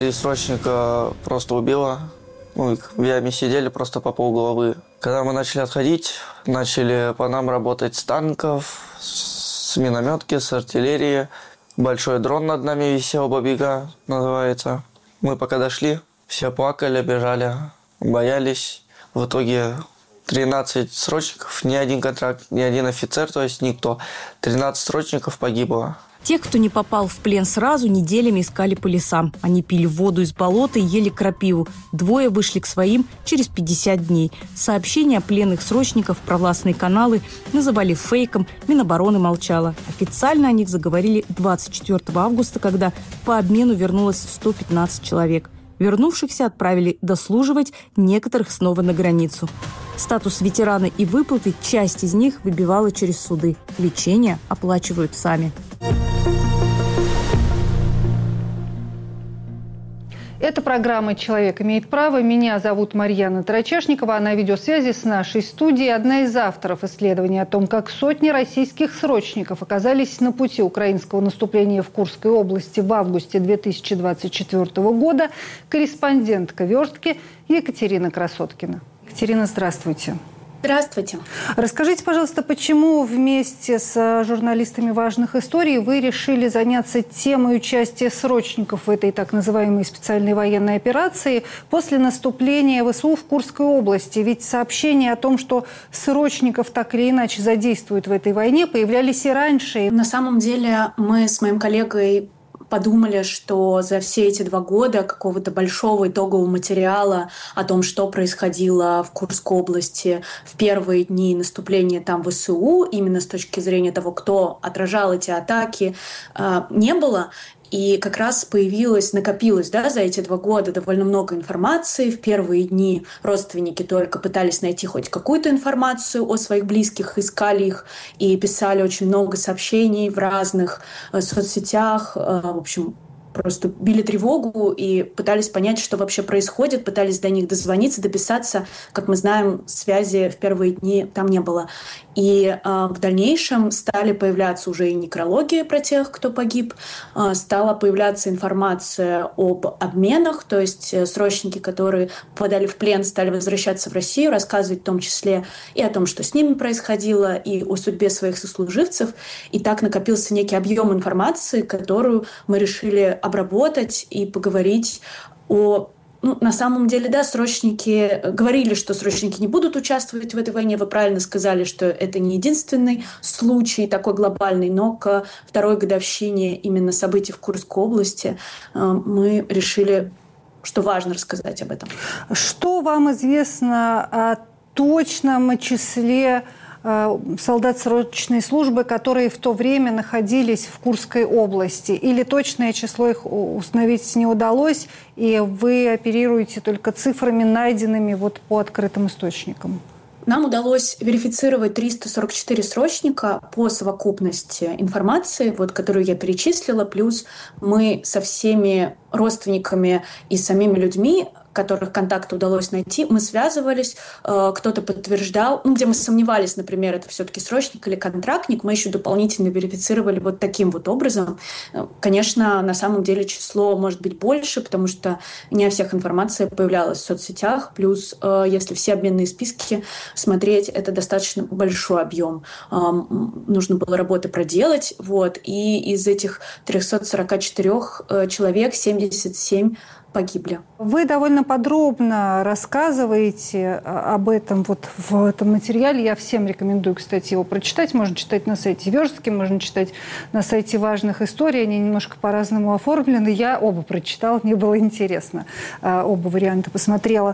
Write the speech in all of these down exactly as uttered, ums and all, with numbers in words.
И срочника просто убило. Ну, в яме сидели просто по полголовы. Когда мы начали отходить, начали по нам работать с танков, с минометки, с артиллерии. Большой дрон над нами висел, «Бабига» называется. Мы пока дошли, все плакали, бежали, боялись. В итоге тринадцать срочников, ни один контракт, ни один офицер, то есть никто. тринадцать срочников погибло. Тех, кто не попал в плен сразу, неделями искали по лесам. Они пили воду из болота и ели крапиву. Двое вышли к своим через пятьдесят дней. Сообщения о пленных срочников в провластные каналы называли фейком, Минобороны молчала. Официально о них заговорили двадцать четвёртого августа, когда по обмену вернулось сто пятнадцать человек. Вернувшихся отправили дослуживать, некоторых снова на границу. Статус ветерана и выплаты часть из них выбивала через суды. Лечение оплачивают сами. Это программа «Человек имеет право». Меня зовут Марьяна Тарачешникова. А на видеосвязи с нашей студией одна из авторов исследования о том, как сотни российских срочников оказались на пути украинского наступления в Курской области в августе две тысячи двадцать четвёртого года, корреспондентка «Верстки» Екатерина Красоткина. Екатерина, здравствуйте. Здравствуйте. Расскажите, пожалуйста, почему вместе с журналистами важных историй вы решили заняться темой участия срочников в этой так называемой специальной военной операции после наступления ВСУ в Курской области? Ведь сообщения о том, что срочников так или иначе задействуют в этой войне, появлялись и раньше. На самом деле мы с моим коллегой подумали, что за все эти два года какого-то большого итогового материала о том, что происходило в Курской области в первые дни наступления там ВСУ, именно с точки зрения того, кто отражал эти атаки, не было. И как раз появилось, накопилось да, за эти два года довольно много информации. В первые дни родственники только пытались найти хоть какую-то информацию о своих близких, искали их и писали очень много сообщений в разных соцсетях. В общем, просто били тревогу и пытались понять, что вообще происходит, пытались до них дозвониться, дописаться. Как мы знаем, связи в первые дни там не было. И э, в дальнейшем стали появляться уже и некрологи про тех, кто погиб, э, стала появляться информация об обменах, то есть э, срочники, которые попадали в плен, стали возвращаться в Россию, рассказывать в том числе и о том, что с ними происходило, и о судьбе своих сослуживцев. И так накопился некий объем информации, которую мы решили обработать и поговорить о... Ну, на самом деле, да, срочники говорили, что срочники не будут участвовать в этой войне. Вы правильно сказали, что это не единственный случай такой глобальный, но к второй годовщине именно событий в Курской области мы решили, что важно рассказать об этом. Что вам известно о точном числе солдат срочной службы, которые в то время находились в Курской области? Или точное число их установить не удалось, и вы оперируете только цифрами, найденными вот по открытым источникам? Нам удалось верифицировать триста сорок четыре срочника по совокупности информации, вот, которую я перечислила, плюс мы со всеми родственниками и самими людьми, которых контакты удалось найти, мы связывались, кто-то подтверждал, ну, где мы сомневались, например, это все-таки срочник или контрактник, мы еще дополнительно верифицировали вот таким вот образом. Конечно, на самом деле число может быть больше, потому что не о всех информация появлялась в соцсетях, плюс если все обменные списки смотреть, это достаточно большой объем. Нужно было работы проделать, вот, и из этих трёхсот сорока четырёх человек семьдесят семь погибли. Вы довольно подробно рассказываете об этом вот в этом материале. Я всем рекомендую, кстати, его прочитать. Можно читать на сайте «Верстки», можно читать на сайте «Важных историй». Они немножко по-разному оформлены. Я оба прочитала, мне было интересно. Оба варианта посмотрела.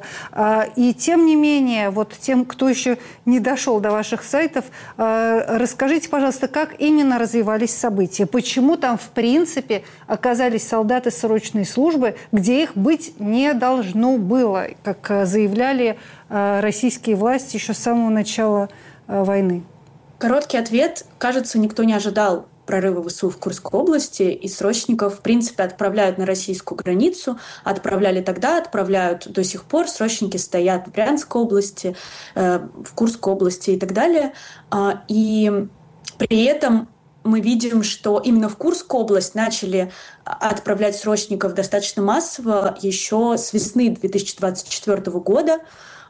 И тем не менее, вот тем, кто еще не дошел до ваших сайтов, расскажите, пожалуйста, как именно развивались события? Почему там, в принципе, оказались солдаты срочной службы, где их быть не должно было, как заявляли российские власти еще с самого начала войны? Короткий ответ. Кажется, никто не ожидал прорыва ВСУ в Курской области, и срочников, в принципе, отправляют на российскую границу. Отправляли тогда, отправляют до сих пор. Срочники стоят в Брянской области, в Курской области и так далее. И при этом мы видим, что именно в Курскую область начали отправлять срочников достаточно массово еще с весны две тысячи двадцать четвёртого года.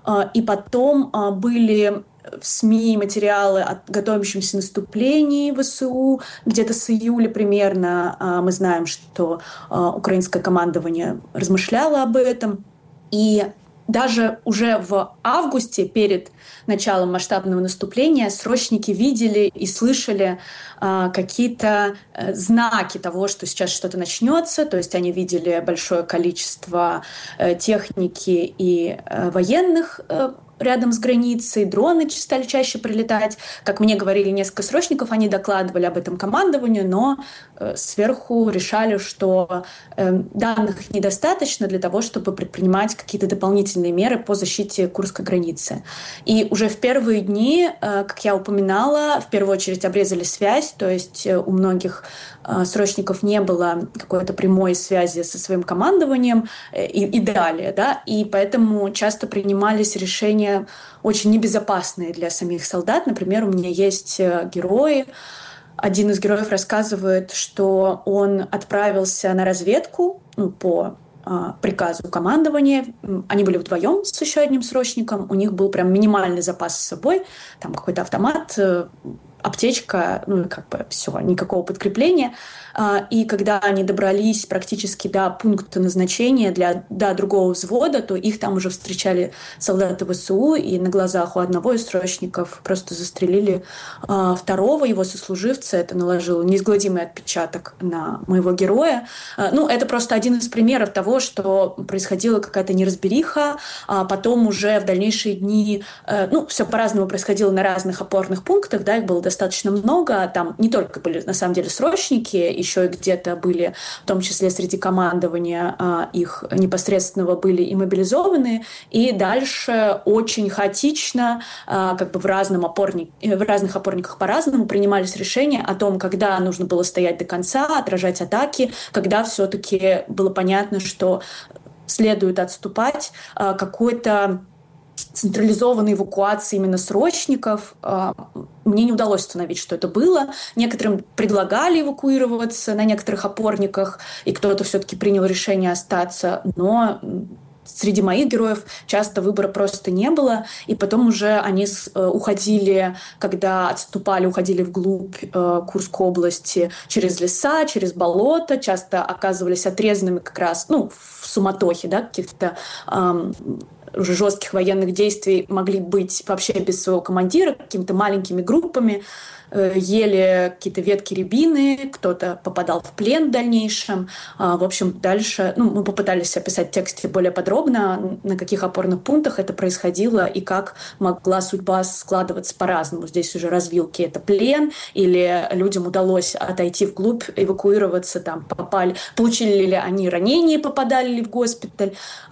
И потом были в СМИ материалы о готовящемся наступлении ВСУ. Где-то с июля примерно мы знаем, что украинское командование размышляло об этом. И даже уже в августе, перед началом масштабного наступления, срочники видели и слышали э, какие-то э, знаки того, что сейчас что-то начнется. То есть они видели большое количество э, техники и э, военных э, рядом с границей, дроны стали чаще прилетать. Как мне говорили несколько срочников, они докладывали об этом командованию, но э, сверху решали, что э, данных недостаточно для того, чтобы предпринимать какие-то дополнительные меры по защите Курской границы. И уже в первые дни, э, как я упоминала, в первую очередь обрезали связь, то есть э, у многих э, срочников не было какой-то прямой связи со своим командованием э, и, и далее, да, и поэтому часто принимались решения очень небезопасные для самих солдат. Например, у меня есть герои. Один из героев рассказывает, что он отправился на разведку, ну, по э, приказу командования. Они были вдвоем с еще одним срочником. У них был прям минимальный запас с собой. Там какой-то автомат, э, аптечка, ну и как бы все, никакого подкрепления. И когда они добрались практически до пункта назначения, для, до другого взвода, то их там уже встречали солдаты ВСУ, и на глазах у одного из срочников просто застрелили второго его сослуживца. Это наложило неизгладимый отпечаток на моего героя. Ну, это просто один из примеров того, что происходила какая-то неразбериха, а потом уже в дальнейшие дни, ну, все по-разному происходило на разных опорных пунктах, да, их было достаточно много. Там не только были, на самом деле, срочники, еще и где-то были, в том числе среди командования их непосредственного, были и мобилизованы. И дальше очень хаотично, как бы в, разном опорник, в разных опорниках по-разному принимались решения о том, когда нужно было стоять до конца, отражать атаки, когда все-таки было понятно, что следует отступать, какой-то централизованной эвакуации именно срочников. Мне не удалось установить, что это было. Некоторым предлагали эвакуироваться на некоторых опорниках, и кто-то все-таки принял решение остаться, но среди моих героев часто выбора просто не было, и потом уже они уходили, когда отступали, уходили вглубь э, Курской области через леса, через болото, часто оказывались отрезанными как раз, ну, в суматохе, да, каких-то э, уже жестких военных действий, могли быть вообще без своего командира, какими-то маленькими группами, ели какие-то ветки рябины, кто-то попадал в плен в дальнейшем. В общем, дальше ну, мы попытались описать в тексте более подробно, на каких опорных пунктах это происходило и как могла судьба складываться по-разному. Здесь уже развилки — это плен, или людям удалось отойти вглубь, эвакуироваться, там, попали, получили ли они ранения, попадали ли в госпиталь.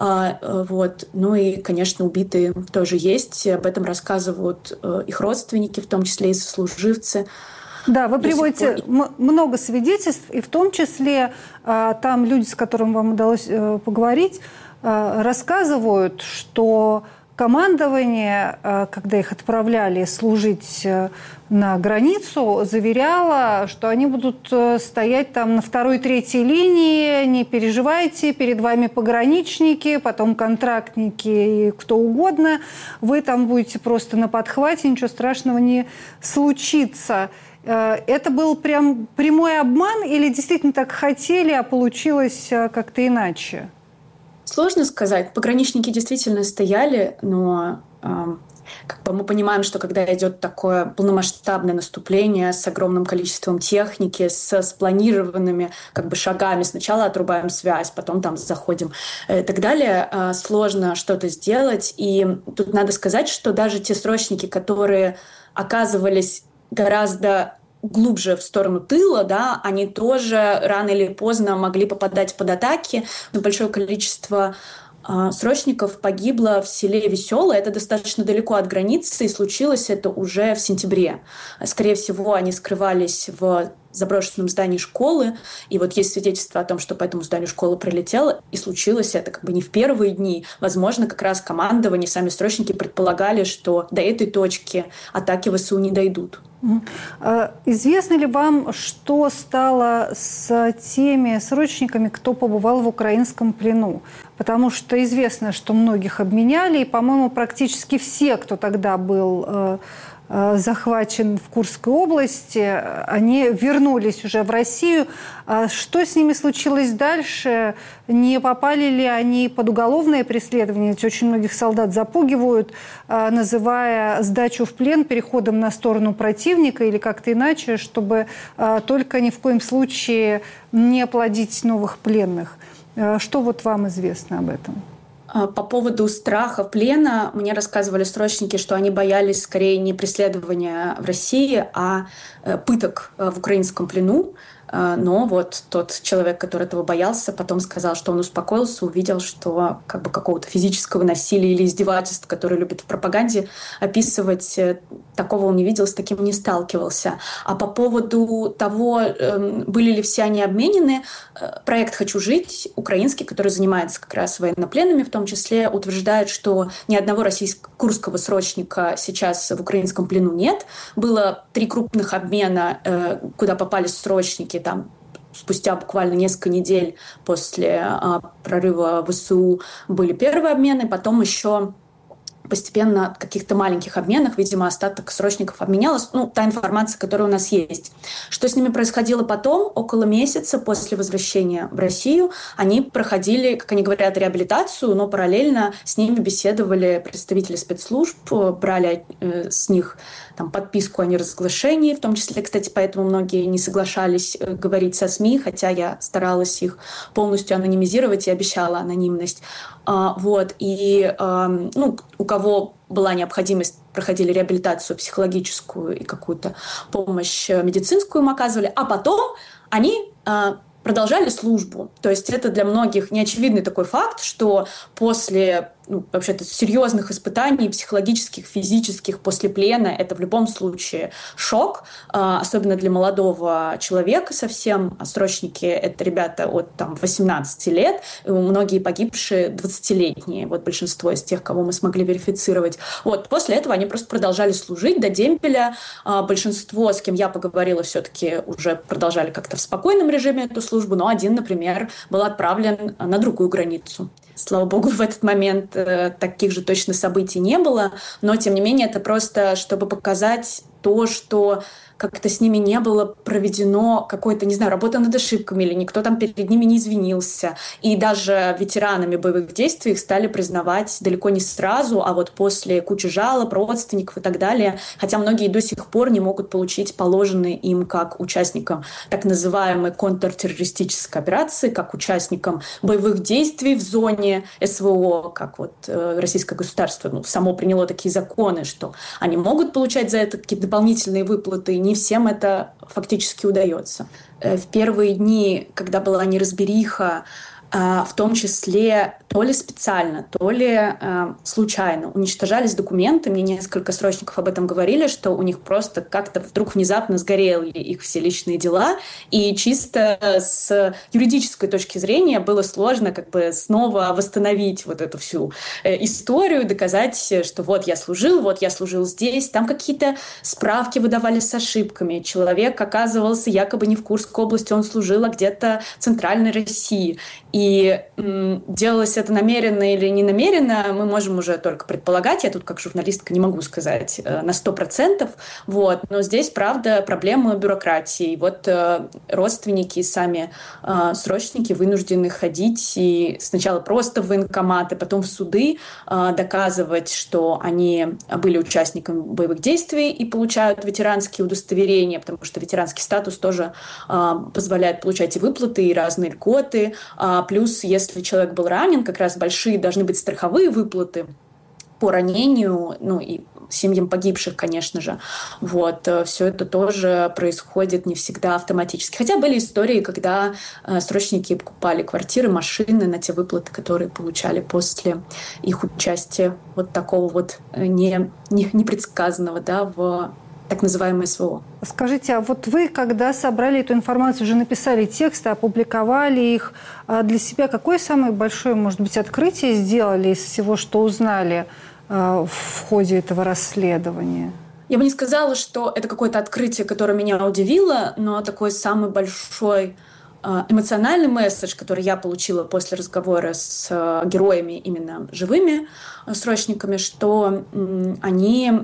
Вот. Ну и, конечно, убитые тоже есть. Об этом рассказывают их родственники, в том числе и сослуживцы. Да, вы приводите много свидетельств, и в том числе там люди, с которыми вам удалось поговорить, рассказывают, что командование, когда их отправляли служить на границу, заверяло, что они будут стоять там на второй, третьей линии, не переживайте, перед вами пограничники, потом контрактники и кто угодно, вы там будете просто на подхвате, ничего страшного не случится. Это был прям прямой обман или действительно так хотели, а получилось как-то иначе? Сложно сказать. Пограничники действительно стояли, но э, как бы мы понимаем, что когда идет такое полномасштабное наступление с огромным количеством техники, с спланированными как бы шагами, сначала отрубаем связь, потом там заходим и так далее, э, сложно что-то сделать. И тут надо сказать, что даже те срочники, которые оказывались гораздо глубже в сторону тыла, да, они тоже рано или поздно могли попадать под атаки. Но большое количество э, срочников погибло в селе Веселое. Это достаточно далеко от границы, и случилось это уже в сентябре. Скорее всего, они скрывались в заброшенном здании школы. И вот есть свидетельство о том, что по этому зданию школы прилетело, и случилось это как бы не в первые дни. Возможно, как раз командование, сами срочники предполагали, что до этой точки атаки ВСУ не дойдут. Известно ли вам, что стало с теми срочниками, кто побывал в украинском плену? Потому что известно, что многих обменяли, и, по-моему, практически все, кто тогда был захвачен в Курской области, они вернулись уже в Россию. Что с ними случилось дальше? Не попали ли они под уголовное преследование? Ведь очень многих солдат запугивают, называя сдачу в плен переходом на сторону противника или как-то иначе, чтобы только ни в коем случае не плодить новых пленных. Что вот вам известно об этом? По поводу страха плена мне рассказывали срочники, что они боялись скорее не преследования в России, а пыток в украинском плену. Но вот тот человек, который этого боялся, потом сказал, что он успокоился, увидел, что как бы какого-то физического насилия или издевательства, которые любят в пропаганде описывать, такого он не видел, с таким не сталкивался. А по поводу того, были ли все они обменены, проект «Хочу жить», украинский, который занимается как раз военнопленными, в том числе, утверждает, что ни одного российско-курского срочника сейчас в украинском плену нет. Было три крупных обмена, куда попали срочники, там спустя буквально несколько недель после а, прорыва ВСУ были первые обмены, потом еще постепенно от каких-то маленьких обменах, видимо, остаток срочников обменялось. Ну, та информация, которая у нас есть. Что с ними происходило потом? Около месяца после возвращения в Россию они проходили, как они говорят, реабилитацию, но параллельно с ними беседовали представители спецслужб, брали э, с них там, подписку о неразглашении, в том числе, кстати, поэтому многие не соглашались э, говорить со СМИ, хотя я старалась их полностью анонимизировать и обещала анонимность. А, вот, и а, ну, у кого была необходимость, проходили реабилитацию психологическую и какую-то помощь медицинскую им оказывали, а потом они а, продолжали службу. То есть это для многих неочевидный такой факт, что после ну, вообще-то серьезных испытаний психологических, физических после плена это в любом случае шок, особенно для молодого человека совсем. А срочники — это ребята от там, восемнадцати лет, и многие погибшие двадцатилетние, вот большинство из тех, кого мы смогли верифицировать. Вот, после этого они просто продолжали служить до демпеля. Большинство, с кем я поговорила, все-таки уже продолжали как-то в спокойном режиме эту службу, но один, например, был отправлен на другую границу. Слава богу, в этот момент э, таких же точно событий не было, но, тем не менее, это просто, чтобы показать то, что как-то с ними не было проведено какой-то, не знаю, работа над ошибками, или никто там перед ними не извинился. И даже ветеранами боевых действий их стали признавать далеко не сразу, а вот после кучи жалоб, родственников и так далее. Хотя многие до сих пор не могут получить положенные им как участникам так называемой контртеррористической операции, как участникам боевых действий в зоне СВО, как вот э, российское государство ну, само приняло такие законы, что они могут получать за это какие-то дополнительные выплаты, и не всем это фактически удается. В первые дни, когда была неразбериха, в том числе то ли специально, то ли э, случайно уничтожались документы. Мне несколько срочников об этом говорили, что у них просто как-то вдруг внезапно сгорели их все личные дела. И чисто с юридической точки зрения было сложно как бы снова восстановить вот эту всю э, историю, доказать, что вот я служил, вот я служил здесь. Там какие-то справки выдавали с ошибками. Человек оказывался якобы не в Курской области, он служил, а где-то в Центральной России. И м, делалось это намеренно или не намеренно, мы можем уже только предполагать. Я тут как журналистка не могу сказать э, на сто процентов. Вот. Но здесь, правда, проблема бюрократии. Вот э, родственники и сами э, срочники вынуждены ходить и сначала просто в военкоматы, потом в суды, э, доказывать, что они были участниками боевых действий и получают ветеранские удостоверения, потому что ветеранский статус тоже э, позволяет получать и выплаты, и разные льготы. Э, Плюс, если человек был ранен, как раз большие должны быть страховые выплаты по ранению, ну и семьям погибших, конечно же. Вот. Все это тоже происходит не всегда автоматически. Хотя были истории, когда э, срочники покупали квартиры, машины на те выплаты, которые получали после их участия вот такого вот не, не, непредсказанного да, в так называемое СВО. Скажите, а вот вы, когда собрали эту информацию, уже написали тексты, опубликовали их, для себя какое самое большое, может быть, открытие сделали из всего, что узнали в ходе этого расследования? Я бы не сказала, что это какое-то открытие, которое меня удивило, но такой самый большой эмоциональный месседж, который я получила после разговора с героями, именно живыми срочниками, что они...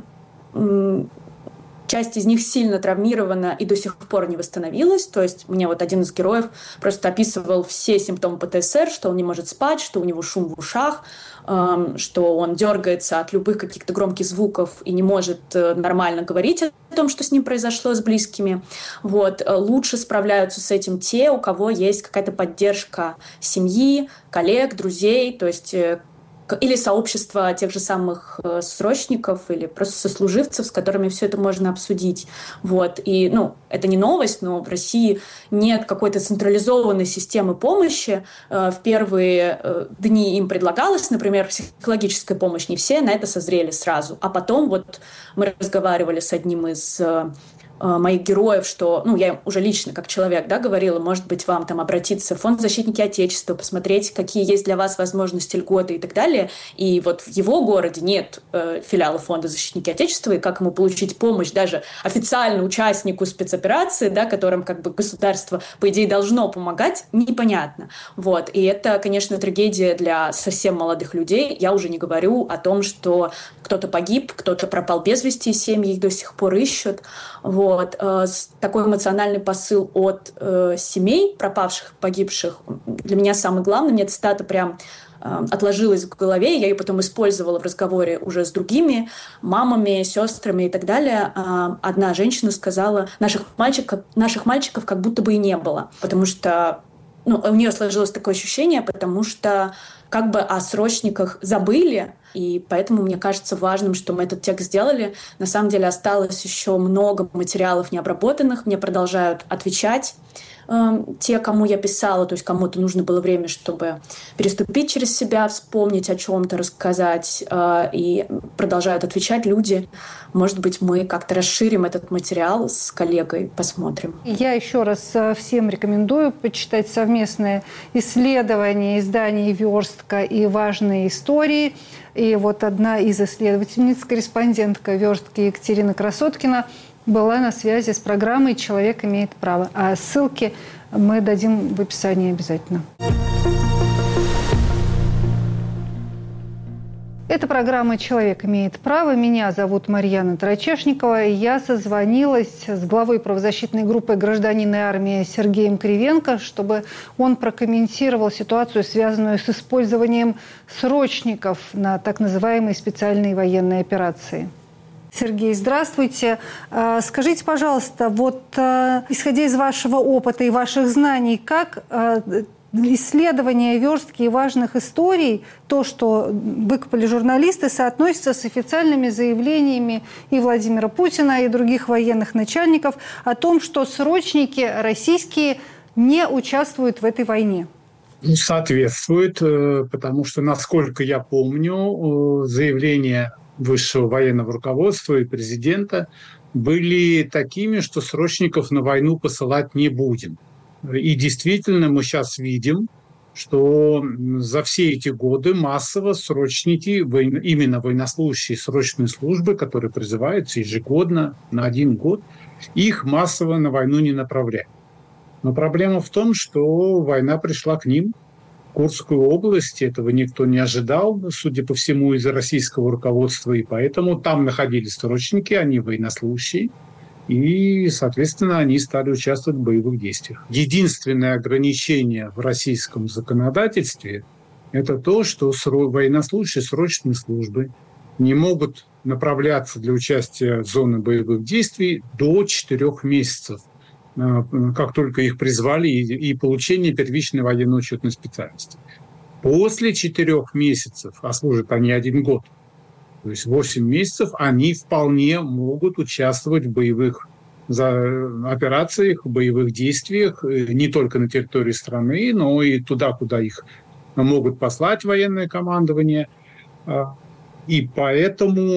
Часть из них сильно травмирована и до сих пор не восстановилась. То есть мне вот один из героев просто описывал все симптомы ПТСР, что он не может спать, что у него шум в ушах, что он дергается от любых каких-то громких звуков и не может нормально говорить о том, что с ним произошло с близкими. Вот. Лучше справляются с этим те, у кого есть какая-то поддержка семьи, коллег, друзей, то есть или сообщества тех же самых срочников, или просто сослуживцев, с которыми все это можно обсудить. Вот. И, ну, это не новость, но в России нет какой-то централизованной системы помощи. В первые дни им предлагалась, например, психологическая помощь. Не все на это созрели сразу. А потом вот мы разговаривали с одним из моих героев, что, ну, я уже лично как человек, да, говорила, может быть, вам там обратиться в фонд «Защитники Отечества», посмотреть, какие есть для вас возможности, льготы и так далее. И вот в его городе нет э, филиала фонда «Защитники Отечества», и как ему получить помощь даже официально участнику спецоперации, да, которым как бы государство, по идее, должно помогать, непонятно. Вот. И это, конечно, трагедия для совсем молодых людей. Я уже не говорю о том, что кто-то погиб, кто-то пропал без вести, и семьи их до сих пор ищут. Вот. Вот. Такой эмоциональный посыл от э, семей пропавших, погибших для меня самый главный. Мне цитата прям э, отложилась в голове, я ее потом использовала в разговоре уже с другими мамами, сестрами и так далее. Э, одна женщина сказала, наших мальчиков, наших мальчиков как будто бы и не было, потому что ну, у нее сложилось такое ощущение, потому что как бы о срочниках забыли, и поэтому мне кажется важным, что мы этот текст сделали. На самом деле осталось еще много материалов необработанных, мне продолжают отвечать э, те, кому я писала, то есть кому-то нужно было время, чтобы переступить через себя, вспомнить о чем-то, рассказать, э, и продолжают отвечать люди. Может быть, мы как-то расширим этот материал с коллегой, посмотрим. Я еще раз всем рекомендую почитать совместное исследование изданий «Верстка» и «Важные истории». И вот одна из исследовательниц, корреспондентка «Верстки» Екатерина Красоткина, была на связи с программой «Человек имеет право». А ссылки мы дадим в описании обязательно. Это программа «Человек имеет право». Меня зовут Марьяна Тарачешникова. Я созвонилась с главой правозащитной группы «Гражданин и армия» Сергеем Кривенко, чтобы он прокомментировал ситуацию, связанную с использованием срочников на так называемой специальной военной операции. Сергей, здравствуйте. Скажите, пожалуйста, вот исходя из вашего опыта и ваших знаний, как исследования верстки и важных историй, то, что выкопали журналисты, соотносится с официальными заявлениями и Владимира Путина, и других военных начальников о том, что срочники российские не участвуют в этой войне? Ну, соответствует, потому что, насколько я помню, заявления высшего военного руководства и президента были такими, что срочников на войну посылать не будем. И действительно мы сейчас видим, что за все эти годы массово срочники, именно военнослужащие срочной службы, которые призываются ежегодно на один год, их массово на войну не направляют. Но проблема в том, что война пришла к ним, в Курскую область. Этого никто не ожидал, судя по всему, из российского руководства. И поэтому там находились срочники, они военнослужащие. И, соответственно, они стали участвовать в боевых действиях. Единственное ограничение в российском законодательстве – это то, что военнослужащие срочной службы не могут направляться для участия в зоне боевых действий до четырех месяцев, как только их призвали, и получения первичной военно-учетной специальности. После четырех месяцев, а служат они один год, то есть восемь месяцев, они вполне могут участвовать в боевых операциях, в боевых действиях не только на территории страны, но и туда, куда их могут послать военное командование. И поэтому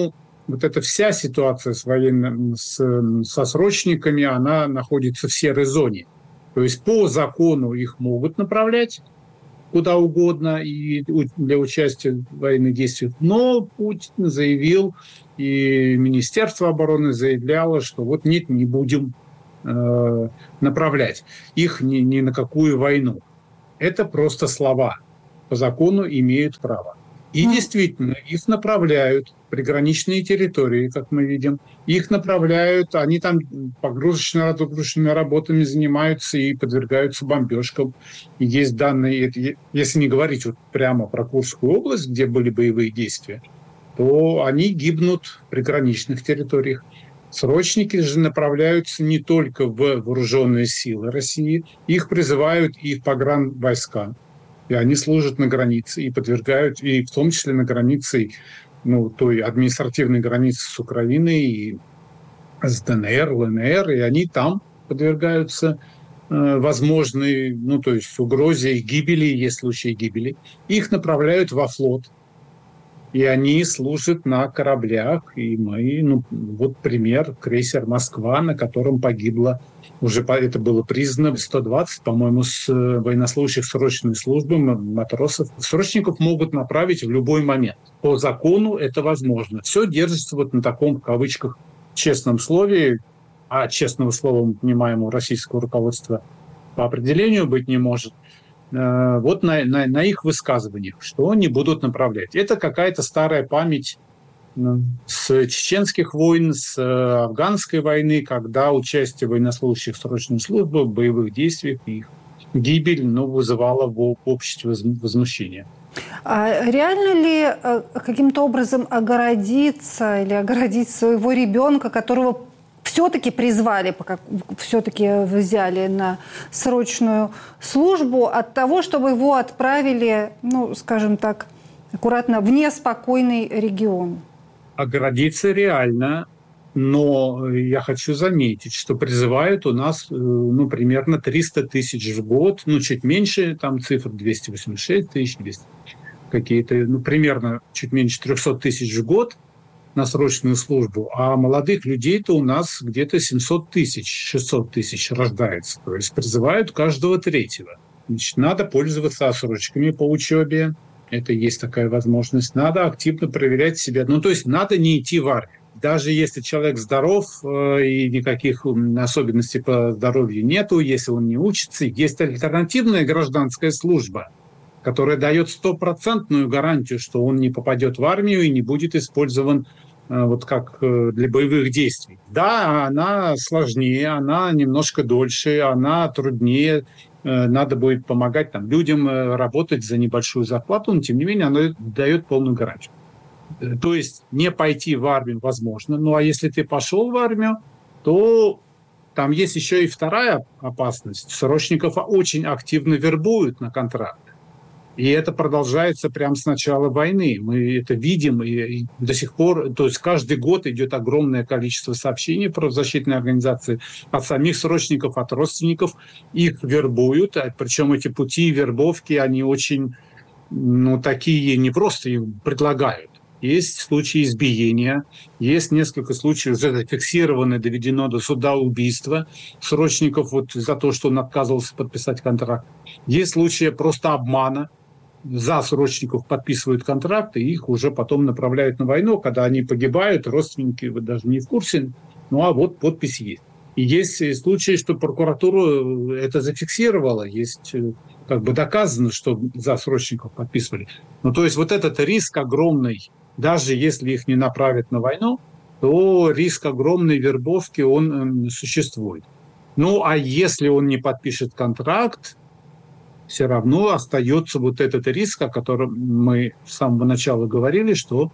вот эта вся ситуация с военным, с, со срочниками, она находится в серой зоне. То есть по закону их могут направлять куда угодно и для участия в военных действиях. Но Путин заявил, и Министерство обороны заявляло, что вот нет, не будем э, направлять их ни, ни на какую войну. Это просто слова. По закону имеют право. И действительно, их направляют в приграничные территории, как мы видим. Их направляют, они там погрузочно-разгрузочными работами занимаются и подвергаются бомбежкам. И есть данные, если не говорить вот прямо про Курскую область, где были боевые действия, то они гибнут в приграничных территориях. Срочники же направляются не только в вооруженные силы России, их призывают и в погранвойска. И они служат на границе и подвергают, и в том числе на границе, ну, той административной границы с Украиной и с ДНР, ЛНР, и они там подвергаются э, возможной, ну, то есть угрозе и гибели, есть случаи гибели. Их направляют во флот, и они служат на кораблях. И мы, ну, вот пример, крейсер «Москва», на котором погибло, уже это было признано, сто двадцать, по-моему, с военнослужащих срочной службы, матросов. Срочников могут направить в любой момент. По закону это возможно. Все держится вот на таком, в кавычках, честном слове, а честного слова, мы понимаем, у российского руководства по определению быть не может. Вот на, на, на их высказываниях, что они будут направлять. Это какая-то старая память с чеченских войн, с афганской войны, когда участие военнослужащих срочной службы в боевых действиях и их гибель, ну, вызывала в обществе возмущение. А реально ли каким-то образом огородиться или огородить своего ребенка, которого все-таки призвали, все-таки взяли на срочную службу, от того, чтобы его отправили, ну, скажем так, аккуратно, в неспокойный регион? Оградиться реально, но я хочу заметить, что призывают у нас, ну, примерно триста тысяч в год, ну, чуть меньше, там цифра двести восемьдесят шесть тысяч, двести какие-то, ну, примерно чуть меньше триста тысяч в год на срочную службу, а молодых людей-то у нас где-то семьсот тысяч, шестьсот тысяч рождается, то есть призывают каждого третьего. Значит, надо пользоваться отсрочками по учебе, это есть такая возможность. Надо активно проверять себя. Ну, то есть надо не идти в армию. Даже если человек здоров э, и никаких особенностей по здоровью нету, если он не учится, есть альтернативная гражданская служба, которая дает стопроцентную гарантию, что он не попадет в армию и не будет использован э, вот как э, для боевых действий. Да, она сложнее, она немножко дольше, она труднее. Надо будет помогать там, людям работать за небольшую зарплату, но тем не менее она дает полную гарантию. То есть не пойти в армию возможно, ну а если ты пошел в армию, то там есть еще и вторая опасность. Срочников очень активно вербуют на контракт. И это продолжается прямо с начала войны. Мы это видим и, и до сих пор, то есть каждый год идет огромное количество сообщений про правозащитные организации от самих срочников, от родственников. Их вербуют, причем эти пути вербовки, они очень, ну, такие не просто им предлагают. Есть случаи избиения, есть несколько случаев, уже зафиксировано, доведено до суда убийства срочников вот за то, что он отказывался подписать контракт. Есть случаи просто обмана. За срочников подписывают контракты, и их уже потом направляют на войну. Когда они погибают, родственники вы даже не в курсе, ну а вот подпись есть. И есть случаи, что прокуратура это зафиксировала, есть как бы доказано, что за срочников подписывали. Ну то есть вот этот риск огромный, даже если их не направят на войну, то риск огромной вербовки, он существует. Ну а если он не подпишет контракт, все равно остается вот этот риск, о котором мы с самого начала говорили, что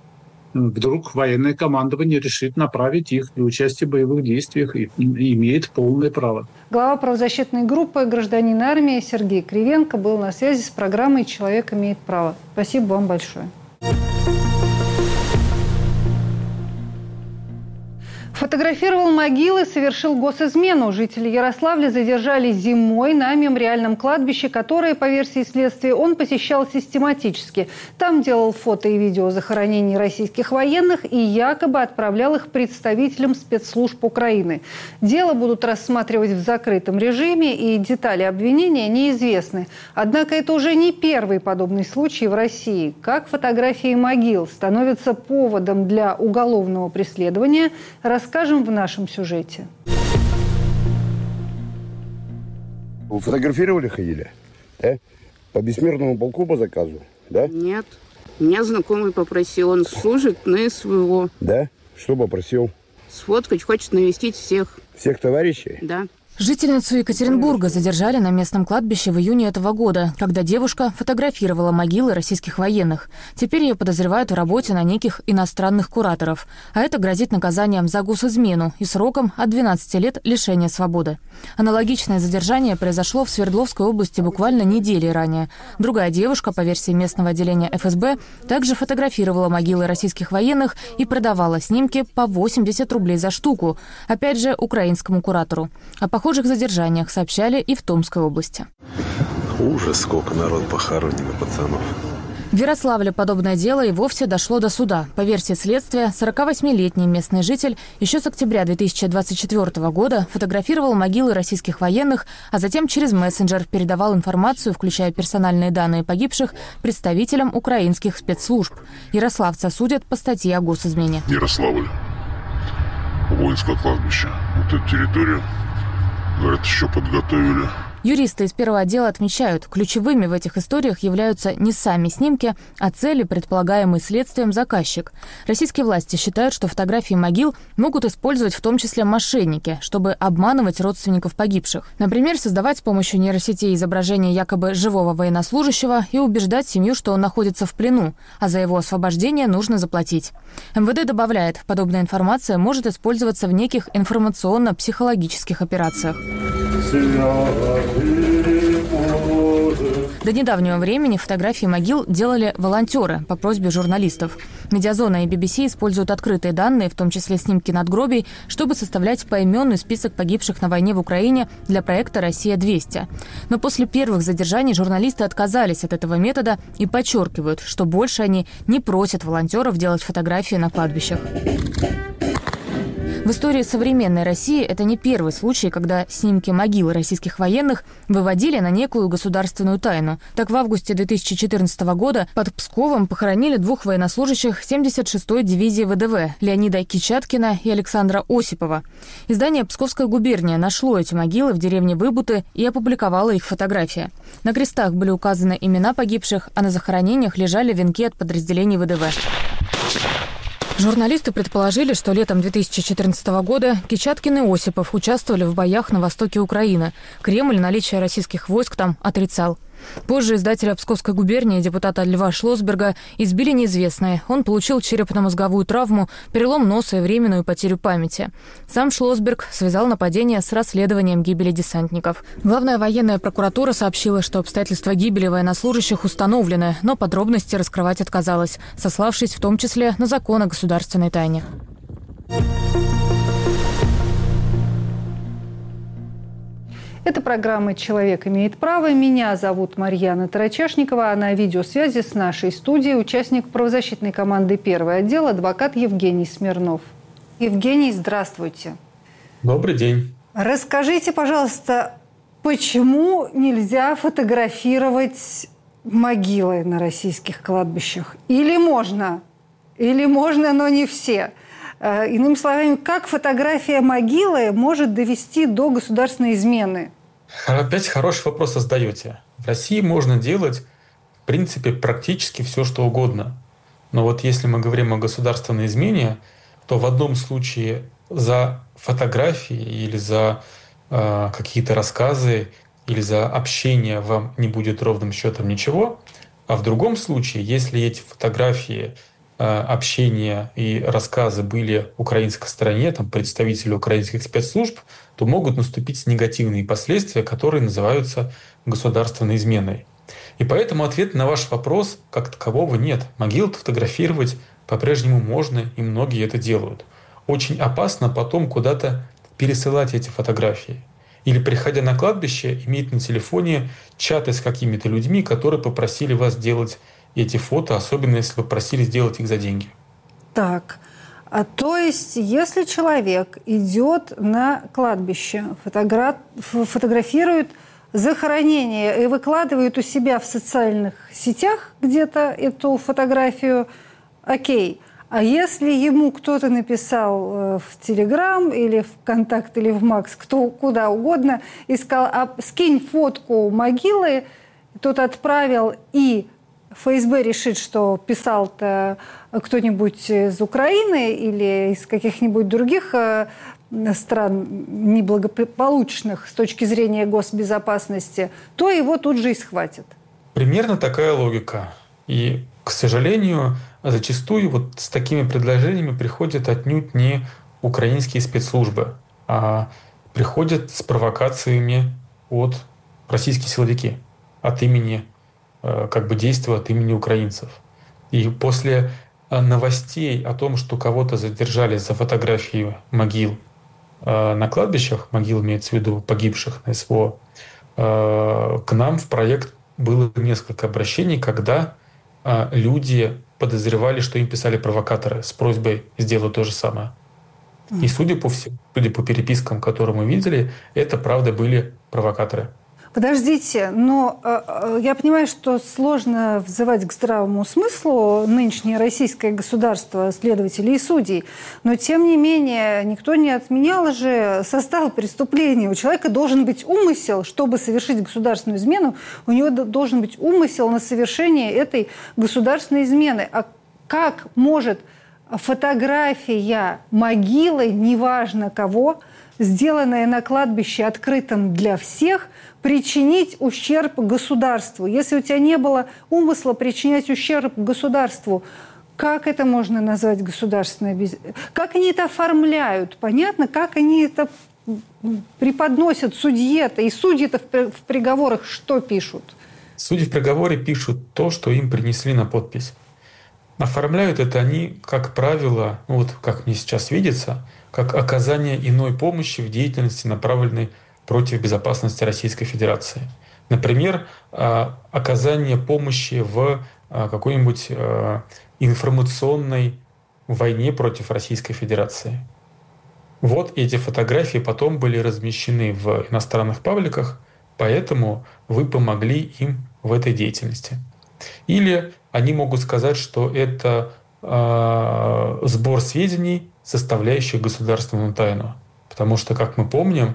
вдруг военное командование решит направить их для участия в боевых действиях и имеет полное право. Глава правозащитной группы «Гражданин армии» Сергей Кривенко был на связи с программой «Человек имеет право». Спасибо вам большое. Фотографировал могилы, совершил госизмену. Жители Ярославля задержали зимой на мемориальном кладбище, которое, по версии следствия, он посещал систематически. Там делал фото и видео захоронений российских военных и якобы отправлял их представителям спецслужб Украины. Дело будут рассматривать в закрытом режиме, и детали обвинения неизвестны. Однако это уже не первый подобный случай в России. Как фотографии могил становятся поводом для уголовного преследования, расскажем в нашем сюжете. Вы фотографировали, ходили? Да? По бессмертному полку по заказу? Да? Нет. Меня знакомый попросил. Он служит на СВО. Да? Что попросил? Сфоткать, хочет навестить всех. Всех товарищей? Да. Жительницу Екатеринбурга задержали на местном кладбище в июне этого года, когда девушка фотографировала могилы российских военных. Теперь ее подозревают в работе на неких иностранных кураторов. А это грозит наказанием за госизмену и сроком от двенадцати лет лишения свободы. Аналогичное задержание произошло в Свердловской области буквально недели ранее. Другая девушка, по версии местного отделения эф эс бэ, также фотографировала могилы российских военных и продавала снимки по восемьдесят рублей за штуку. Опять же, украинскому куратору. О похожих задержаниях сообщали и в Томской области. Ужас, сколько народ похоронено, пацанов. В Ярославле подобное дело и вовсе дошло до суда. По версии следствия, сорокавосьмилетний местный житель еще с октября две тысячи двадцать четвёртого года фотографировал могилы российских военных, а затем через мессенджер передавал информацию, включая персональные данные погибших, представителям украинских спецслужб. Ярославца судят по статье о госизмене. Ярославль. Воинское кладбище. Вот эту территорию, говорят, еще подготовили. Юристы из первого отдела отмечают, ключевыми в этих историях являются не сами снимки, а цели, предполагаемые следствием заказчик. Российские власти считают, что фотографии могил могут использовать в том числе мошенники, чтобы обманывать родственников погибших. Например, создавать с помощью нейросетей изображение якобы живого военнослужащего и убеждать семью, что он находится в плену, а за его освобождение нужно заплатить. эм вэ дэ добавляет, подобная информация может использоваться в неких информационно-психологических операциях. До недавнего времени фотографии могил делали волонтеры по просьбе журналистов. Медиазона и би би си используют открытые данные, в том числе снимки надгробий, чтобы составлять поименный список погибших на войне в Украине для проекта «Россия-двести». Но после первых задержаний журналисты отказались от этого метода и подчеркивают, что больше они не просят волонтеров делать фотографии на кладбищах. В истории современной России это не первый случай, когда снимки могил российских военных выводили на некую государственную тайну. Так, в августе две тысячи четырнадцатого года под Псковом похоронили двух военнослужащих семьдесят шестой дивизии вэ дэ вэ – Леонида Кичаткина и Александра Осипова. Издание «Псковская губерния» нашло эти могилы в деревне Выбуты и опубликовало их фотографии. На крестах были указаны имена погибших, а на захоронениях лежали венки от подразделений вэ дэ вэ. Журналисты предположили, что летом две тысячи четырнадцатого года Кичаткин и Осипов участвовали в боях на востоке Украины. Кремль наличие российских войск там отрицал. Позже издателя Псковской губернии, депутата Льва Шлосберга, избили неизвестные. Он получил черепно-мозговую травму, перелом носа и временную потерю памяти. Сам Шлосберг связал нападение с расследованием гибели десантников. Главная военная прокуратура сообщила, что обстоятельства гибели военнослужащих установлены, но подробности раскрывать отказалась, сославшись в том числе на закон о государственной тайне. Это программа «Человек имеет право». Меня зовут Марьяна Тарачешникова, а на видеосвязи с нашей студией участник правозащитной команды «Первый отдел» адвокат Евгений Смирнов. Евгений, здравствуйте. Добрый день. Расскажите, пожалуйста, почему нельзя фотографировать могилы на российских кладбищах? Или можно? Или можно, но не все? Иными словами, как фотография могилы может довести до государственной измены? Опять хороший вопрос задаете. В России можно делать, в принципе, практически все, что угодно. Но вот если мы говорим о государственной измене, то в одном случае за фотографии или за э, какие-то рассказы или за общение вам не будет ровным счетом ничего. А в другом случае, если эти фотографии, общения и рассказы были украинской стороне, там, представители украинских спецслужб, то могут наступить негативные последствия, которые называются государственной изменой. И поэтому ответа на ваш вопрос как такового нет. Могилы фотографировать по-прежнему можно, и многие это делают. очень опасно потом куда-то пересылать эти фотографии. Или, приходя на кладбище, иметь на телефоне чаты с какими-то людьми, которые попросили вас делать эти фото, особенно если вы просили сделать их за деньги. Так, а то есть, если человек идет на кладбище, фотогра... фотографирует захоронение и выкладывает у себя в социальных сетях где-то эту фотографию, окей. А если ему кто-то написал в Телеграм или в Контакт или в Макс, кто куда угодно, и сказал, а скинь фотку могилы, тот отправил, и ФСБ решит, что писал-то кто-нибудь из Украины или из каких-нибудь других стран неблагополучных с точки зрения госбезопасности, то его тут же и схватят. Примерно такая логика. И, к сожалению, зачастую вот с такими предложениями приходят отнюдь не украинские спецслужбы, а приходят с провокациями от российские силовики от имени, как бы действуя от имени украинцев. И после новостей о том, что кого-то задержали за фотографии могил на кладбищах, могил имеется в виду погибших на СВО, к нам в проект было несколько обращений, когда люди подозревали, что им писали провокаторы с просьбой сделать то же самое. И судя по всему, судя по перепискам, которые мы видели, это правда были провокаторы. Подождите, но э, я понимаю, что сложно взывать к здравому смыслу нынешнее российское государство, следователей и судей, но тем не менее никто не отменял же состав преступления. У человека должен быть умысел, чтобы совершить государственную измену, у него должен быть умысел на совершение этой государственной измены. А как может фотография могилы, неважно кого, сделанная на кладбище открытым для всех, причинить ущерб государству? Если у тебя не было умысла причинять ущерб государству, как это можно назвать государственной без... Как они это оформляют? Понятно, как они это преподносят судье-то? И судьи-то в приговорах что пишут? Судьи в приговоре пишут то, что им принесли на подпись. Оформляют это они, как правило, ну вот как мне сейчас видится, как оказание иной помощи в деятельности, направленной против безопасности Российской Федерации. Например, оказание помощи в какой-нибудь информационной войне против Российской Федерации. Вот эти фотографии потом были размещены в иностранных пабликах, поэтому вы помогли им в этой деятельности. Или они могут сказать, что это э, сбор сведений, составляющих государственную тайну. Потому что, как мы помним,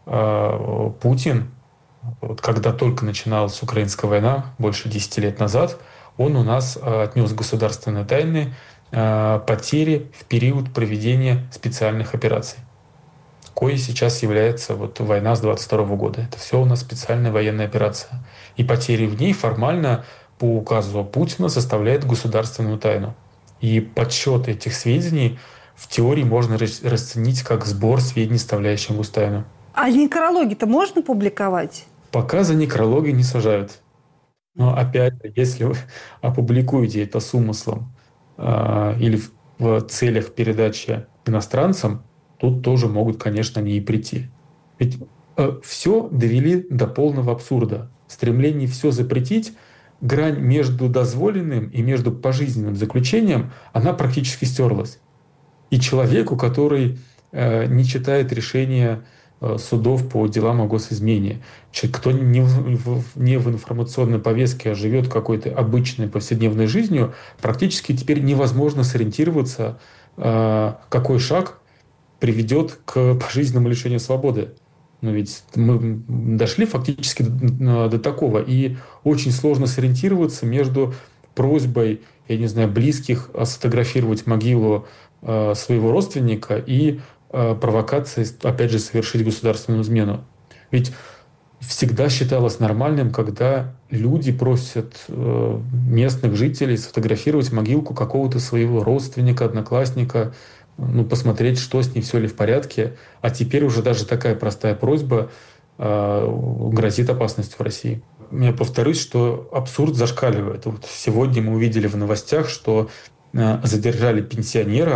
э, Путин, вот когда только начиналась украинская война, больше десяти лет назад, он у нас э, отнес государственные тайны э, потери в период проведения специальных операций, кое сейчас является вот война с двадцать второго года. Это все у нас специальная военная операция. И потери в ней формально по указу Путина составляет государственную тайну. И подсчет этих сведений в теории можно расценить как сбор сведений, составляющих гостайну. А некрологи-то можно публиковать? Пока за некрологи не сажают. Но опять же, если вы опубликуете это с умыслом э, или в, в целях передачи иностранцам, тут тоже могут, конечно, они и прийти. Ведь э, все довели до полного абсурда. Стремление все запретить, грань между дозволенным и между пожизненным заключением, она практически стерлась. И человеку, который э, не читает решения э, судов по делам о госизмене, кто не в, не в информационной повестке, а живет какой-то обычной повседневной жизнью, практически теперь невозможно сориентироваться, э, какой шаг приведет к пожизненному лишению свободы. Но ведь мы дошли фактически до такого. И очень сложно сориентироваться между просьбой, я не знаю, близких сфотографировать могилу э, своего родственника и э, провокацией, опять же, совершить государственную измену. Ведь всегда считалось нормальным, когда люди просят э, местных жителей сфотографировать могилку какого-то своего родственника, одноклассника, ну, посмотреть, что с ней, все ли в порядке. А теперь уже даже такая простая просьба э, грозит опасностью в России. Я повторюсь, что абсурд зашкаливает. Вот сегодня мы увидели в новостях, что э, задержали пенсионера,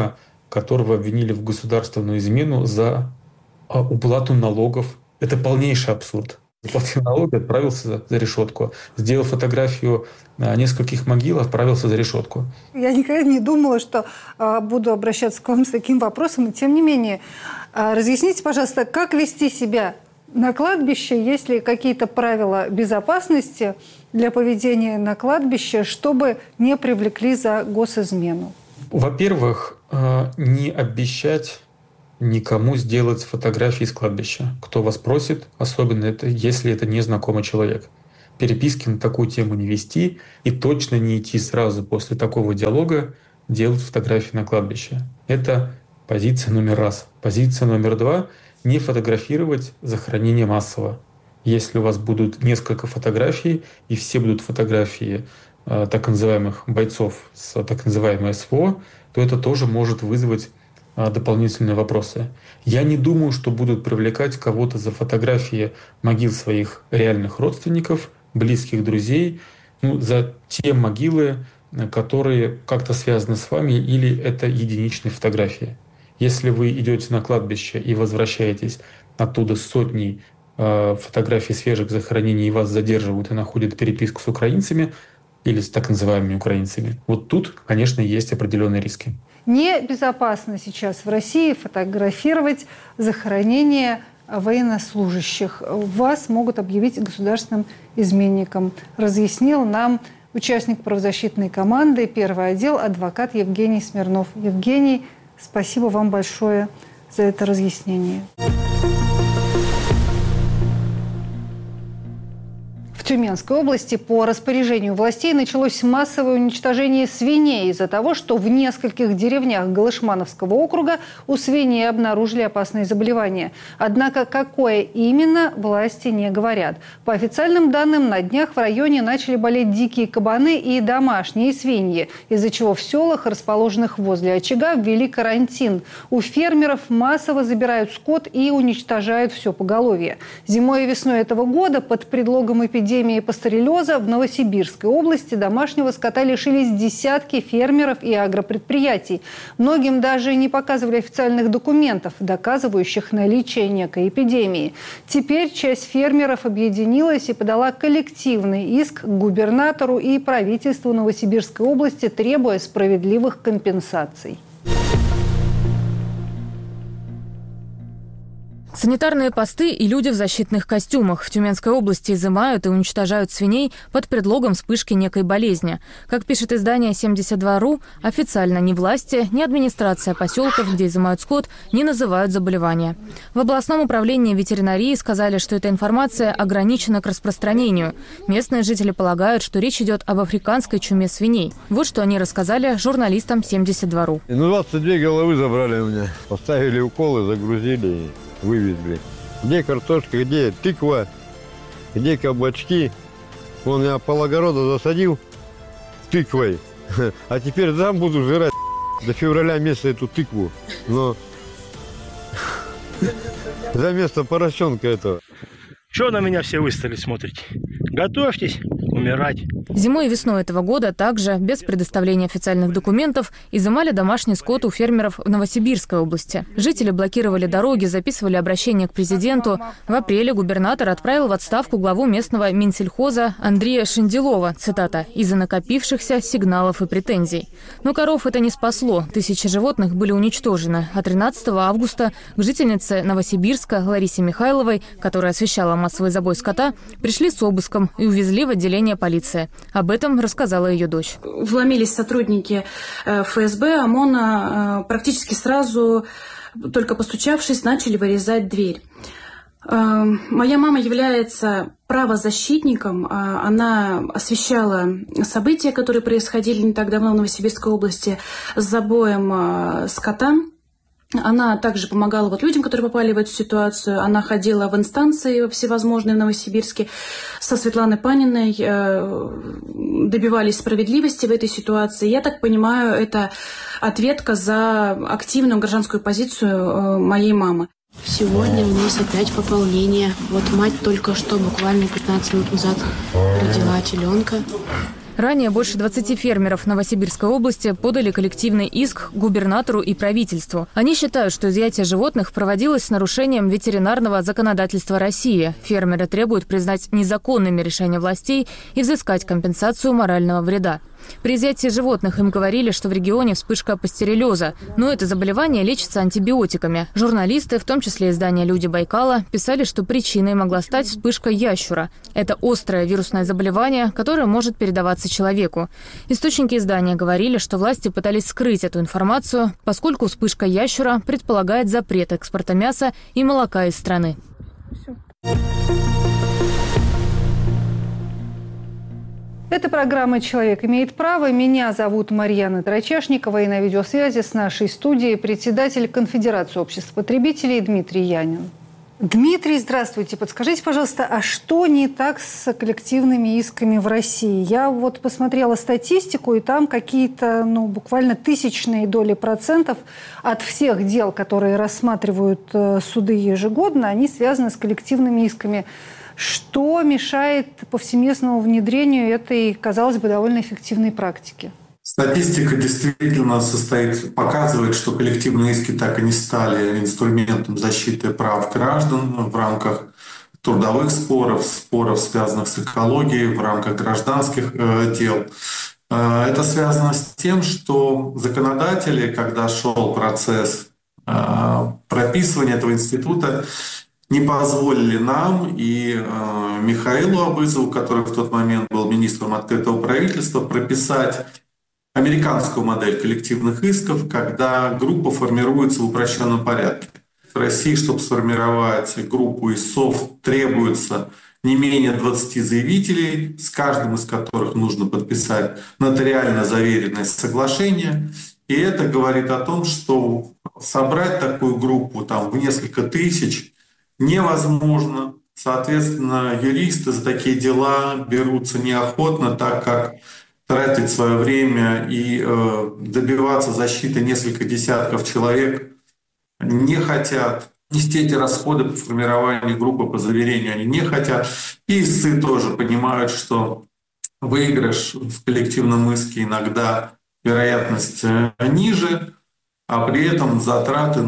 которого обвинили в государственную измену за уплату налогов. Это полнейший абсурд. Заплатил налоги, отправился за решетку. Сделал фотографию нескольких могил, отправился за решетку. Я никогда не думала, что а, буду обращаться к вам с таким вопросом. И тем не менее, а, разъясните, пожалуйста, как вести себя на кладбище, есть ли какие-то правила безопасности для поведения на кладбище, чтобы не привлекли за госизмену? Во-первых, не обещать никому сделать фотографии с кладбища. Кто вас просит, особенно это, если это незнакомый человек. Переписки на такую тему не вести и точно не идти сразу после такого диалога делать фотографии на кладбище. Это позиция номер раз. Позиция номер два — не фотографировать захоронение массово. Если у вас будут несколько фотографий, и все будут фотографии э, так называемых бойцов с так называемой СВО, то это тоже может вызвать э, дополнительные вопросы. Я не думаю, что будут привлекать кого-то за фотографии могил своих реальных родственников, близких друзей, ну, за те могилы, которые как-то связаны с вами, или это единичные фотографии. Если вы идете на кладбище и возвращаетесь оттуда с сотней э, фотографий свежих захоронений, и вас задерживают и находят переписку с украинцами или с так называемыми украинцами, вот тут, конечно, есть определенные риски. Небезопасно сейчас в России фотографировать захоронение военнослужащих. Вас могут объявить государственным изменником, разъяснил нам участник правозащитной команды, первый отдел, адвокат Евгений Смирнов. Евгений, спасибо вам большое за это разъяснение. В Тюменской области по распоряжению властей началось массовое уничтожение свиней из-за того, что в нескольких деревнях Галышмановского округа у свиней обнаружили опасные заболевания. Однако какое именно, власти не говорят. По официальным данным, на днях в районе начали болеть дикие кабаны и домашние свиньи, из-за чего в селах, расположенных возле очага, ввели карантин. У фермеров массово забирают скот и уничтожают все поголовье. Зимой и весной этого года под предлогом эпидемии пастереллеза в Новосибирской области домашнего скота лишились десятки фермеров и агропредприятий. Многим даже не показывали официальных документов, доказывающих наличие некой эпидемии. Теперь часть фермеров объединилась и подала коллективный иск к губернатору и правительству Новосибирской области, требуя справедливых компенсаций. Санитарные посты и люди в защитных костюмах в Тюменской области изымают и уничтожают свиней под предлогом вспышки некой болезни. Как пишет издание семьдесят два точка ру, официально ни власти, ни администрация поселков, где изымают скот, не называют заболевания. В областном управлении ветеринарии сказали, что эта информация ограничена к распространению. Местные жители полагают, что речь идет об африканской чуме свиней. Вот что они рассказали журналистам семьдесят два точка ру. Ну, двадцать две головы забрали у меня. Поставили уколы, загрузили. Вывезли. Где картошка, где тыква, где кабачки. Вон я пологорода засадил тыквой, а теперь сам буду жрать до февраля месяца эту тыкву. Но за место поросенка этого. Чего на меня все выстали смотрите? Готовьтесь умирать. Зимой и весной этого года также, без предоставления официальных документов, изымали домашний скот у фермеров в Новосибирской области. Жители блокировали дороги, записывали обращения к президенту. В апреле губернатор отправил в отставку главу местного Минсельхоза Андрея Шенделова, цитата, «из-за накопившихся сигналов и претензий». Но коров это не спасло. Тысячи животных были уничтожены. А тринадцатого августа к жительнице Новосибирска Ларисе Михайловой, которая освещала массовый забой скота, пришли с обыском и увезли в отделение полиции. Об этом рассказала ее дочь. Вломились сотрудники эф эс бэ, ОМОНа, практически сразу, только постучавшись, начали вырезать дверь. Моя мама является правозащитником. Она освещала события, которые происходили не так давно в Новосибирской области с забоем скота. Она также помогала вот людям, которые попали в эту ситуацию. Она ходила в инстанции всевозможные в Новосибирске со Светланой Паниной, добивались справедливости в этой ситуации. Я так понимаю, это ответка за активную гражданскую позицию моей мамы. Сегодня у нас опять пополнение. Вот мать только что, буквально пятнадцать минут назад, родила теленка. Ранее больше двадцати фермеров Новосибирской области подали коллективный иск губернатору и правительству. Они считают, что изъятие животных проводилось с нарушением ветеринарного законодательства России. Фермеры требуют признать незаконными решения властей и взыскать компенсацию морального вреда. При изъятии животных им говорили, что в регионе вспышка пастереллеза, но это заболевание лечится антибиотиками. Журналисты, в том числе издания «Люди Байкала», писали, что причиной могла стать вспышка ящура. Это острое вирусное заболевание, которое может передаваться человеку. Источники издания говорили, что власти пытались скрыть эту информацию, поскольку вспышка ящура предполагает запрет экспорта мяса и молока из страны. Это программа «Человек имеет право». Меня зовут Марьяна Трачешникова, и на видеосвязи с нашей студией председатель Конфедерации обществ потребителей Дмитрий Янин. Дмитрий, здравствуйте. Подскажите, пожалуйста, а что не так с коллективными исками в России? Я вот посмотрела статистику, и там какие-то, ну, буквально тысячные доли процентов от всех дел, которые рассматривают суды ежегодно, они связаны с коллективными исками. Что мешает повсеместному внедрению этой, казалось бы, довольно эффективной практики? Статистика действительно состоит, показывает, что коллективные иски так и не стали инструментом защиты прав граждан в рамках трудовых споров, споров, связанных с экологией, в рамках гражданских э, дел. Э, это связано с тем, что законодатели, когда шел процесс э, прописывания этого института, не позволили нам и э, Михаилу Абызову, который в тот момент был министром открытого правительства, прописать американскую модель коллективных исков, когда группа формируется в упрощенном порядке. В России, чтобы сформировать группу истцов, требуется не менее двадцати заявителей, с каждым из которых нужно подписать нотариально заверенное соглашение. И это говорит о том, что собрать такую группу там, в несколько тысяч невозможно. Соответственно, юристы за такие дела берутся неохотно, так как тратить свое время и э, добиваться защиты несколько десятков человек не хотят. Нести эти расходы по формированию группы по заверению они не хотят. И истцы тоже понимают, что выигрыш в коллективном иске иногда вероятность ниже, а при этом затраты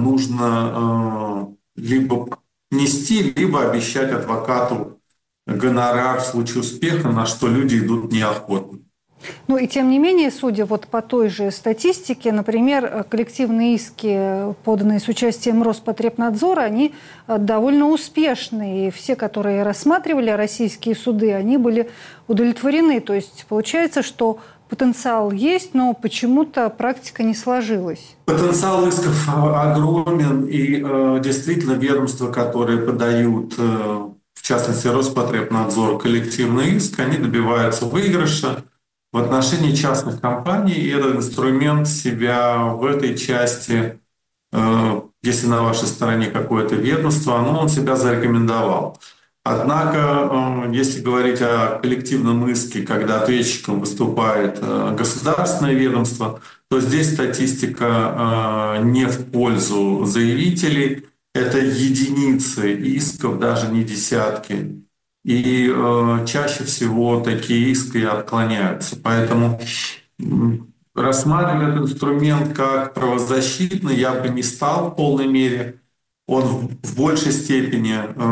нужно э, либо нести, либо обещать адвокату гонорар в случае успеха, на что люди идут неохотно. Ну и тем не менее, судя вот по той же статистике, например, коллективные иски, поданные с участием Роспотребнадзора, они довольно успешны. И все, которые рассматривали российские суды, они были удовлетворены. То есть получается, что потенциал есть, но почему-то практика не сложилась. Потенциал исков огромен, и э, действительно ведомства, которые подают, э, в частности Роспотребнадзор, коллективный иск, они добиваются выигрыша. В отношении частных компаний этот инструмент себя в этой части, э, если на вашей стороне какое-то ведомство, оно он себя зарекомендовал. Однако, э, если говорить о коллективном иске, когда ответчиком выступает э, государственное ведомство, то здесь статистика э, не в пользу заявителей. Это единицы исков, даже не десятки. И э, чаще всего такие иски отклоняются. Поэтому э, рассматривать этот инструмент как правозащитный я бы не стал в полной мере. Он в большей степени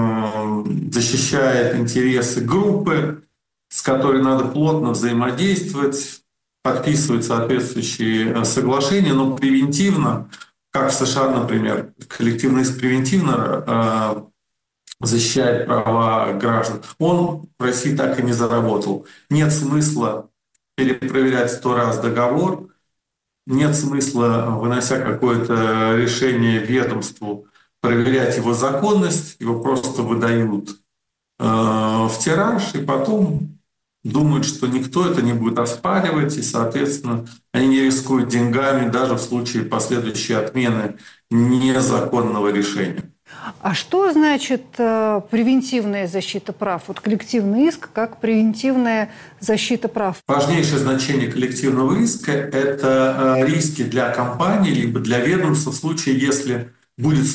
э, защищает интересы группы, с которой надо плотно взаимодействовать, подписывать соответствующие соглашения, но превентивно, как в США, например, коллективный иск превентивно э, защищает права граждан. Он в России так и не заработал. Нет смысла перепроверять сто раз договор, нет смысла, вынося какое-то решение ведомству, проверять его законность, его просто выдают э, в тираж, и потом думают, что никто это не будет оспаривать, и, соответственно, они не рискуют деньгами даже в случае последующей отмены незаконного решения. А что значит э, превентивная защита прав? Вот коллективный иск как превентивная защита прав. Важнейшее значение коллективного иска – это э, риски для компании либо для ведомства в случае, если будет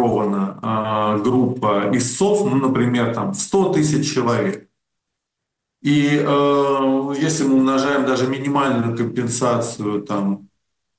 сформирована э, группа истцов, ну, например, там сто тысяч человек. И э, если мы умножаем даже минимальную компенсацию, там,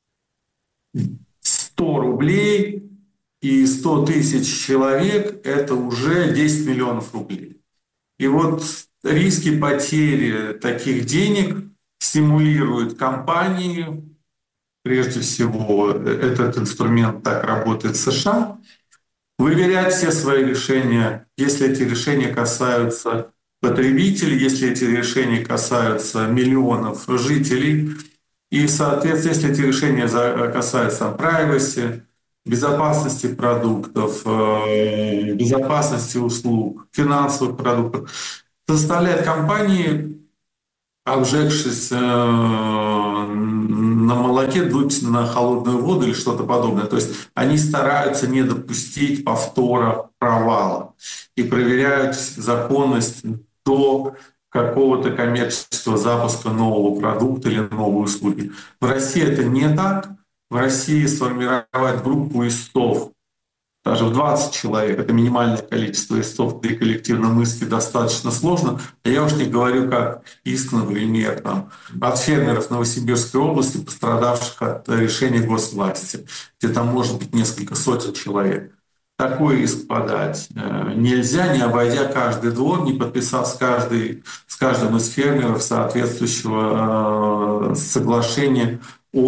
сто рублей и сто тысяч человек, это уже десять миллионов рублей. И вот риски потери таких денег стимулируют компании, прежде всего этот инструмент так работает в США, выверять все свои решения, если эти решения касаются потребителей, если эти решения касаются миллионов жителей, и, соответственно, если эти решения касаются privacy, безопасности продуктов, безопасности услуг, финансовых продуктов, заставляет компании, обжегшись на молоке, дуть на холодную воду или что-то подобное. То есть они стараются не допустить повтора провала и проверяют законность до какого-то коммерческого запуска нового продукта или новой услуги. В России это не так. В России сформировать группу истов даже в двадцать человек, это минимальное количество истов при коллективном иске, достаточно сложно. А я уж не говорю, как иск, например, там, от фермеров Новосибирской области, пострадавших от решения госвласти, где там может быть несколько сотен человек. Такой иск подать нельзя, не обойдя каждый двор, не подписав с, каждый, с каждым из фермеров соответствующего соглашения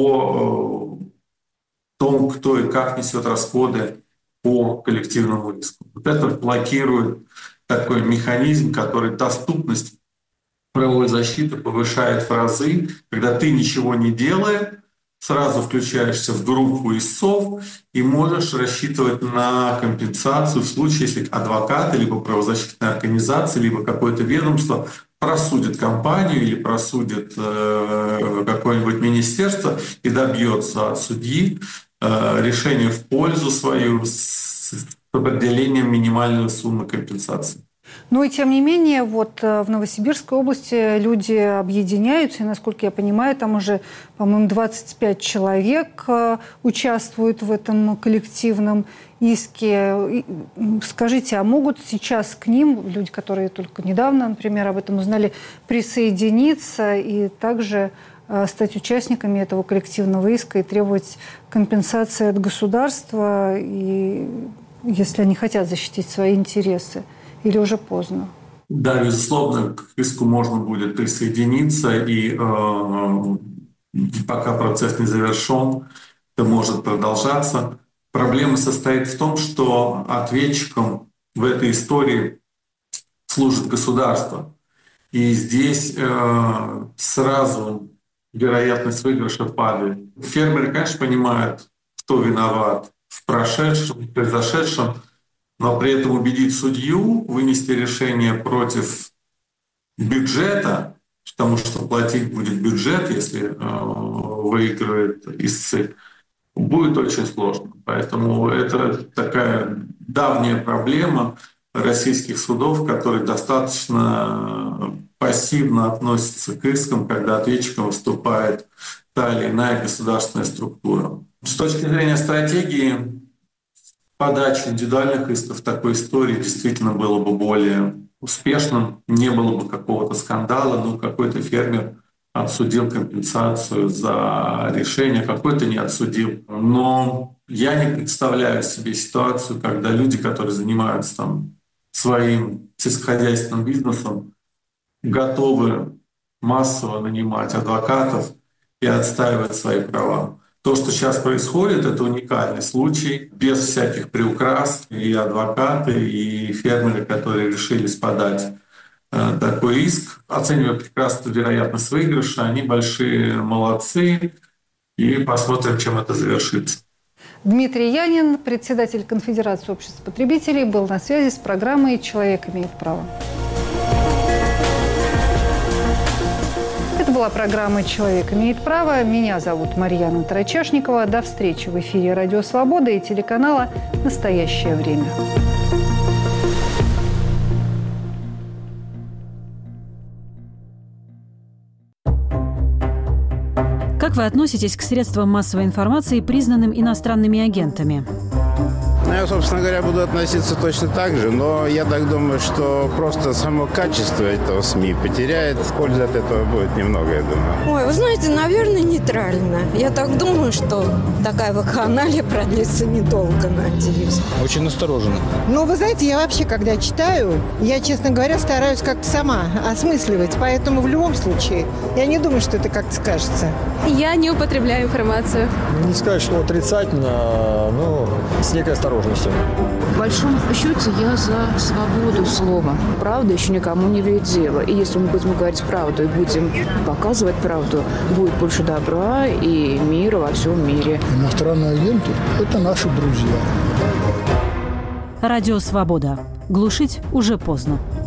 о том, кто и как несет расходы по коллективному иску. Вот это блокирует такой механизм, который доступность правовой защиты повышает в разы, когда ты ничего не делая, сразу включаешься в группу истцов и можешь рассчитывать на компенсацию в случае, если адвокаты, либо правозащитная организация, либо какое-то ведомство просудит компанию или просудит э, какое-нибудь министерство и добьется от судьи э, решения в пользу свою с определением минимальной суммы компенсации. Но и тем не менее, вот в Новосибирской области люди объединяются, и, насколько я понимаю, там уже, по-моему, двадцать пять человек участвуют в этом коллективном иске. Скажите, а могут сейчас к ним, люди, которые только недавно, например, об этом узнали, присоединиться и также стать участниками этого коллективного иска и требовать компенсации от государства, и, если они хотят защитить свои интересы? Или уже поздно? Да, безусловно, к иску можно будет присоединиться, и э, пока процесс не завершен, это может продолжаться. Проблема состоит в том, что ответчиком в этой истории служит государство. И здесь э, сразу вероятность выигрыша падает. Фермеры, конечно, понимают, кто виноват в прошедшем, в произошедшем, но при этом убедить судью вынести решение против бюджета, потому что платить будет бюджет, если э, выигрывает истцы, будет очень сложно. Поэтому это такая давняя проблема российских судов, которые достаточно пассивно относятся к искам, когда ответчиком выступает та или иная государственная структура. С точки зрения стратегии, подача индивидуальных исков в такой истории действительно было бы более успешным, не было бы какого-то скандала, ну какой-то фермер отсудил компенсацию за решение, какой-то не отсудил. Но я не представляю себе ситуацию, когда люди, которые занимаются там своим сельскохозяйственным бизнесом, готовы массово нанимать адвокатов и отстаивать свои права. То, что сейчас происходит, это уникальный случай, без всяких приукрас. И адвокаты, и фермеры, которые решились подать э, такой иск, оценивая прекрасно вероятность выигрыша, они большие молодцы, и посмотрим, чем это завершится. Дмитрий Янин, председатель Конфедерации обществ потребителей, был на связи с программой «Человек имеет право». Это была программа «Человек имеет право». Меня зовут Марьяна Тарачашникова. До встречи в эфире «Радио Свобода» и телеканала «Настоящее время». Как вы относитесь к средствам массовой информации, признанным иностранными агентами? Ну, я, собственно говоря, буду относиться точно так же, но я так думаю, что просто само качество этого СМИ потеряет. Пользы от этого будет немного, я думаю. Ой, вы знаете, наверное, нейтрально. Я так думаю, что такая вакханалия продлится недолго, надеюсь. Очень настороженно. Ну, вы знаете, я вообще, когда читаю, я, честно говоря, стараюсь как-то сама осмысливать. Поэтому в любом случае, я не думаю, что это как-то скажется. Я не употребляю информацию. Не сказать, что отрицательно, но с некой осторожностью. В большом счете я за свободу слова. Правда еще никому не вредила. И если мы будем говорить правду и будем показывать правду, будет больше добра и мира во всем мире. Иностранные агенты – это наши друзья. Радио «Свобода». Глушить уже поздно.